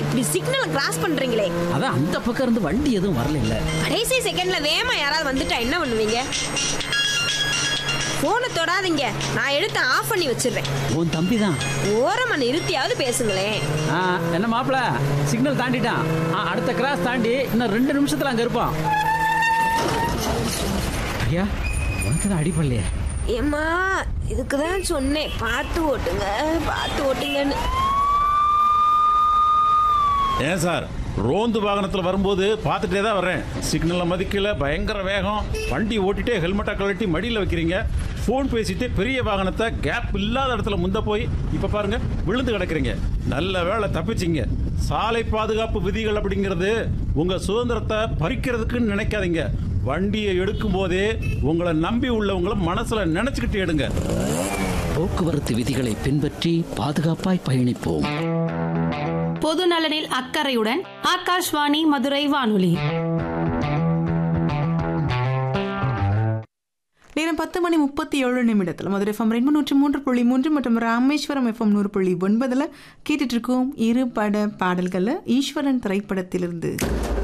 இப்படி signal cross பண்றீங்களே? அதான் அந்த பக்கம் இருந்து வண்டி எதுவும் வரல இல்ல. கடைசி செகண்ட்ல வேகமா யாராவது வந்துட்டா என்ன பண்ணுவீங்க? போனை தொடாதீங்க, நான் எடுத்து ஆஃப் பண்ணி வச்சிடுறேன். உன் தம்பி தான். ஓரமா நிறுத்தியாவது பேசுங்களேன். என்ன மாப்பிள, சிக்னல் தாண்டிட்டான். அடுத்த கிராஸ் தாண்டி இன்னும் 2 நிமிஷத்துல அங்க இருப்பான். ஐயா, உனக்கு தான் அடிப்படலையே. ஏம்மா, இதுக்குதான் சொன்னேன் பார்த்து ஓட்டுங்க, பார்த்து ஓட்டுங்கன்னு. ஏன் சார், ரோந்து வாகனத்தில் வரும்போது பார்த்துட்டே தான் வர்றேன். சிக்னலை மதிக்கல, பயங்கர வேகம், வண்டி ஓட்டிட்டே ஹெல்மெட்டை கழட்டி மடியில் வைக்கிறீங்க. ஃபோன் பேசிட்டு பெரிய வாகனத்தை கேப் இல்லாத இடத்துல முந்த போய் இப்போ பாருங்க விழுந்து கிடக்குறீங்க. நல்ல வேளை தப்பிச்சிங்க. சாலை பாதுகாப்பு விதிகள் அப்படிங்கிறது உங்க சுதந்திரத்தை பறிக்கிறதுக்குன்னு நினைக்காதீங்க. வண்டியை எடுக்கும் போதே உங்களை நம்பி உள்ளவங்களை மனசுல நினைச்சுக்கிட்டு எடுங்க. போக்குவரத்து விதிகளை பின்பற்றி பாதுகாப்பாய் பயணிப்போம். பொது நலனில் அக்கறையுடன் ஆகாஷ்வாணி மதுரை வானொலி. நேரம் 10:37 மதுரை FM 103.3 மற்றும் ராமேஸ்வரம் FM 100.9 கேட்டுட்டு இருக்கோம். இரு பட பாடல்கள் ஈஸ்வரன் திரைப்படத்திலிருந்து.